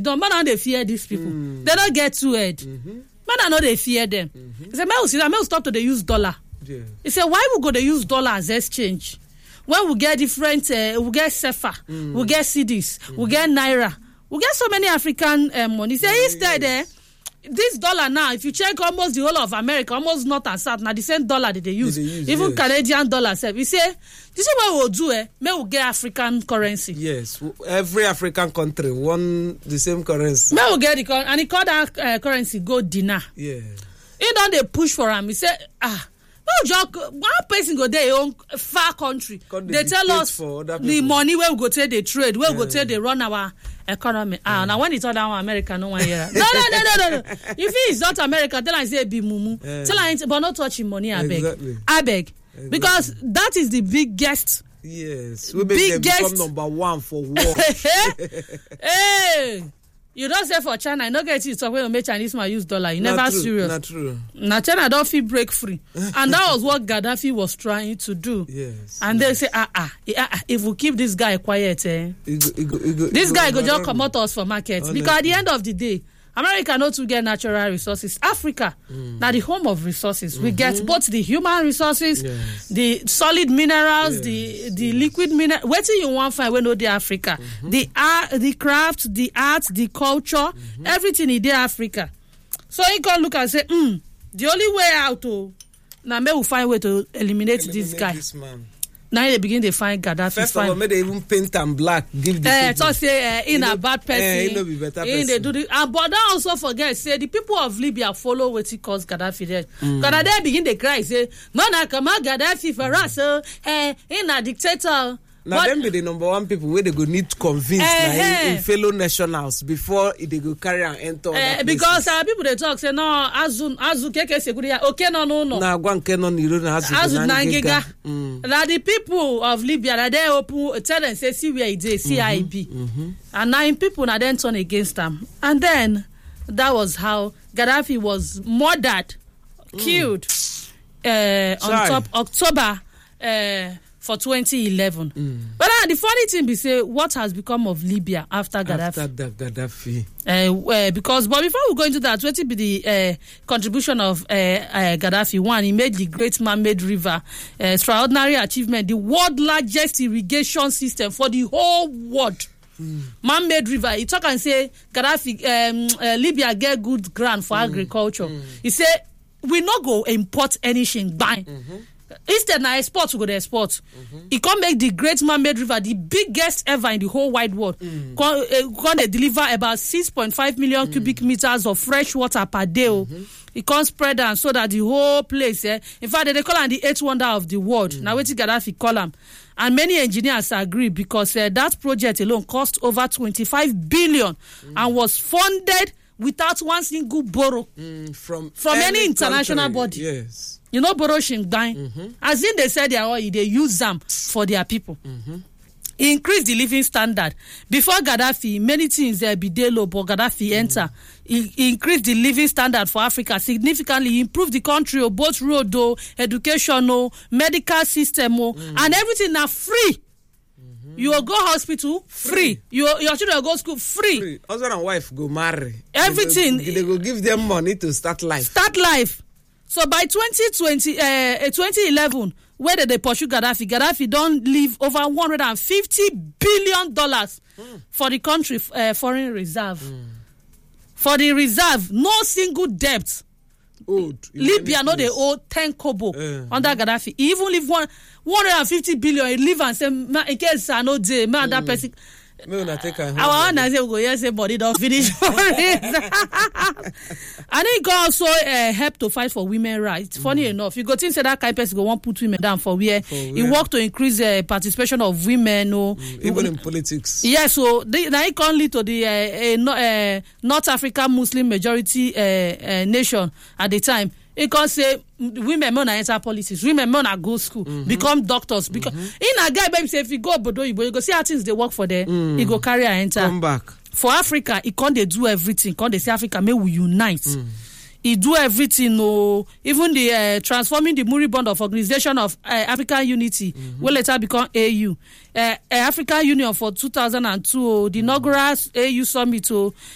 done. Man, they fear these people. They don't get too head. Man, know they fear them. He said, "May stop to they use dollar." Yeah. He said, "Why we go to use dollar as exchange? When we get different, we get CFA, we get CDs, we get Naira, we get so many African money." He said, "Instead, this dollar now, if you check almost the whole of America, almost north and south, now the same dollar that they use. Even yes. Canadian dollar. We say, this is what we'll do. May we get African currency. Yes, every African country want the same currency. May we get the and he called that currency gold dinar. Yeah. He don't they push for him. He said, one person go there own far country. They tell us the money where we go take the trade, where we go take they run our economy. Now when it's all down America, no one here. No. If he is not America, tell him say be mumu. Tell him but not touching money. I beg. Exactly. I beg. Exactly. Because that is the biggest. Yes, we make them become number one for war. Hey. You don't say for China, I don't get it. So when you make Chinese man use dollar, you never true, serious. Not true. Now China don't feel break free, and that was what Gaddafi was trying to do. Yes. And they say, if we keep this guy quiet, this guy go just come out us for market. Honestly. Because at the end of the day, America not to get natural resources. Africa, now the home of resources. We get both the human resources, yes. the solid minerals, yes. the liquid mineral. What do you want find when no the Africa? The art, the craft, the art, the culture, everything in the Africa. So you can look and say, the only way out to now may we find way to eliminate this guy. This man. Now they begin to find Gaddafi. First of all, may they even paint and black. Give the so say in a bad person. He be better person. They do the, but don't also forget say the people of Libya follow what he calls Gaddafi there. Because they begin to cry say, "Man, come on, Gaddafi for us. In a dictator." Now them be the number one people where they go need to convince in fellow nationals before they go carry and enter. Because people they talk say no azu keke seguria okay no. Na gwan kenon niru na azu nangiga. Now the people of Libya they open tell them say see where it is CIB. And now people now then turn against them. And then that was how Gaddafi was murdered, killed on top October for 2011. But the funny thing be say, what has become of Libya after Gaddafi? After Gaddafi. But before we go into that, what will be the contribution of Gaddafi? One, he made the Great Man-Made River extraordinary achievement, the world's largest irrigation system for the whole world. Man-made river. He talk and say Gaddafi, Libya get good ground for agriculture. He say we not go import anything bang. Instead, now export to go to export. He can make the Great Man-Made River the biggest ever in the whole wide world. Can deliver about 6.5 million cubic meters of fresh water per day. He can spread them so that the whole place. In fact, they call him the eighth wonder of the world. Now, what Gaddafi call him. And many engineers agree because that project alone cost over 25 billion and was funded without one single borrow from any international body. Yes. You know, borrow Shingdang. As in they said they use them for their people. Increase the living standard. Before Gaddafi, many things there be day low, but Gaddafi enter. He increased the living standard for Africa significantly. He improved the country, both road, education, medical system, and everything now free. You will go hospital free. Your children will go school free. Husband and wife go marry. Everything. They go give them money to start life. So by 2011, where did they pursue Gaddafi? Gaddafi don't leave over $150 billion for the country foreign reserve. For the reserve, no single debt. Libya no they owe 10 kobo under Gaddafi. He even leave 150 billion. He leave and say, in case I know day, man that person. Our own say we go yes, say body don't finish for it. And he go also help to fight for women's rights. Funny enough, you go think say that kind of person go want put women down for where he work to increase participation of women. Even in politics. Yes, so now he can lead to the North African Muslim majority nation at the time. He can say women may not enter politics, women may not go school, become doctors. Because in a guy, baby, say if you go Bodo, you go see how things they work for there. He go carry and enter. Come back. For Africa, he can't they do everything. Can't they say Africa may we unite? He do everything. Even the transforming the moribund of Organization of African Unity will later become AU. African Union for 2002, the inaugural AU summit.